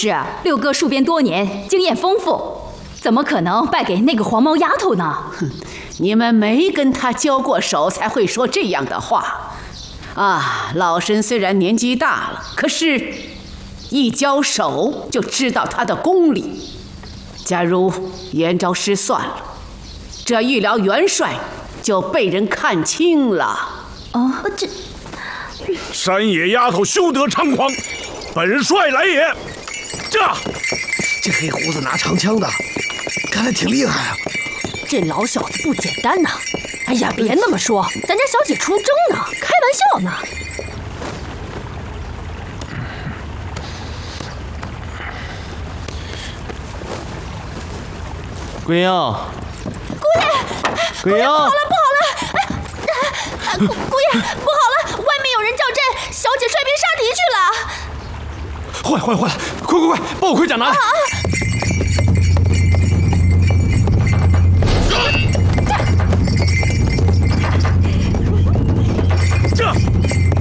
是，六哥戍边多年，经验丰富，怎么可能败给那个黄毛丫头呢？ 哼，你们没跟她交过手，才会说这样的话。啊，老身虽然年纪大了，可是一交手就知道他的功力。假如严昭失算了，这御辽元帅就被人看轻了。 这山野丫头休得猖狂，本帅来也。 这黑胡子拿长枪的，看来挺厉害啊。 这老小子不简单呐！哎呀，别那么说，咱家小姐出征呢，开玩笑呢。 桂英，桂英， 不好了！姑爷，不好了，外面有人叫阵，小姐率兵杀敌去了。 坏了！快，把我盔甲拿来！